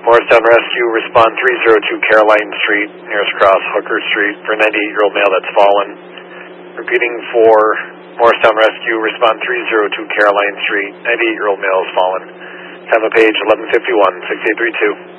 Morristown Rescue, respond 302 Caroline Street, nearest cross Hooker Street, for a 98-year-old male that's fallen. Repeating for Morristown Rescue, respond 302 Caroline Street, 98-year-old male is fallen. Have a page 1151, 6832.